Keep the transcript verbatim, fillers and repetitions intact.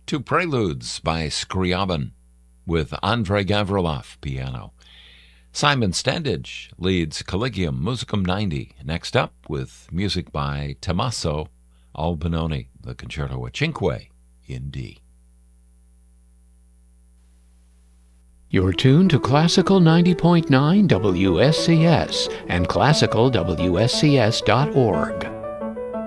to Preludes by Scriabin with Andrei Gavrilov, piano. Simon Standage leads Collegium Musicum ninety. Next up, with music by Tommaso Albinoni, the Concerto a Cinque in D. You're tuned to Classical ninety point nine W S C S and classical W S C S dot org.